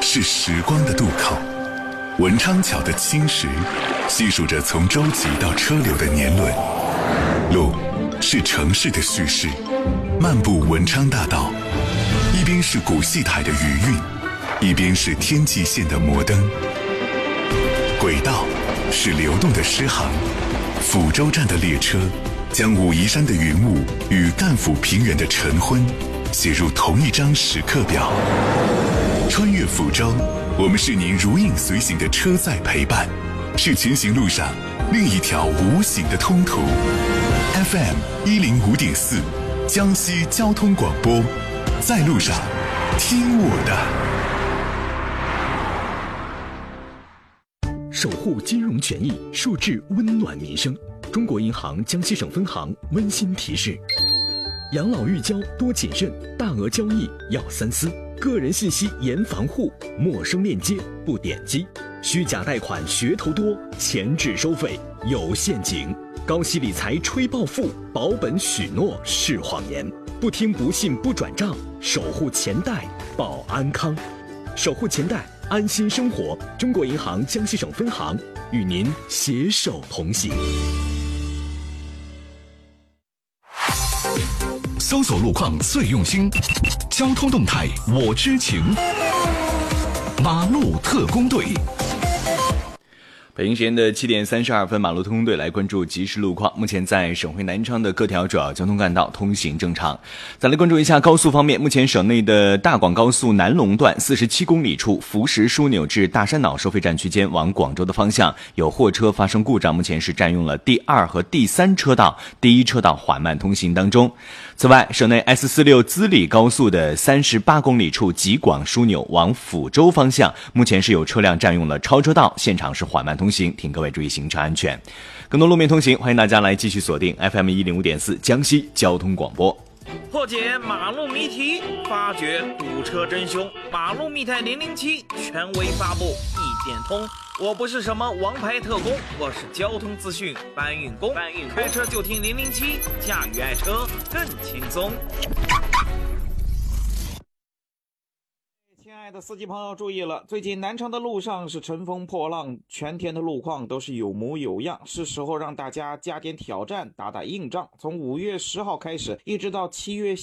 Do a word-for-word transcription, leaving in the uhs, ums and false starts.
是时光的渡口，文昌桥的青石细数着从舟楫到车流的年轮。路是城市的叙事，漫步文昌大道，一边是古戏台的余韵，一边是天际线的摩登。轨道是流动的诗行，抚州站的列车将武夷山的云雾与赣抚平原的晨昏写入同一张时刻表。穿越抚州，我们是您如影随形的车载陪伴，是前行路上另一条无形的通途。F M 一零五点四，江西交通广播，在路上，听我的。 守护金融权益，树质温暖民生。中国银行江西省分行温馨提示：养老预交多谨慎，大额交易要三思，个人信息严防护，陌生链接不点击，虚假贷款噱头多，前置收费有陷阱，高息理财吹暴富，保本许诺是谎言，不听不信不转账，守护钱袋保安康，守护钱袋安心生活。中国银行江西省分行与您携手同行。 搜索路况最用心，交通动态我知情。马路特工队。 北京时间的七点三十二分，马路特工队来关注即时路况。目前在省会南昌的各条主要交通干道通行正常。再来关注一下高速方面，目前省内的大广高速南龙段四十七公里处福石枢纽至大山脑收费站区间往广州的方向有货车发生故障，目前是占用了第二和第三车道，第一车道缓慢通行当中。此外，省内 S 四六 资理高速的三十八公里处吉广枢纽往抚州方向，目前是有车辆占用了超车道，现场是缓慢通行，请各位注意行车安全。更多路面通行，欢迎大家来继续锁定 F M 一零五点四 江西交通广播。 破解马路谜题，发掘堵车真凶。马路密探零零七权威发布，一点通。我不是什么王牌特工，我是交通资讯搬运工。搬运开车就听零零七，驾驭爱车更轻松。亲爱的司机朋友注意了，最近南昌的路上是乘风破浪，全天的路况都是有模有样，是时候让大家加点挑战，打打硬仗。从五月十号开始，一直到七月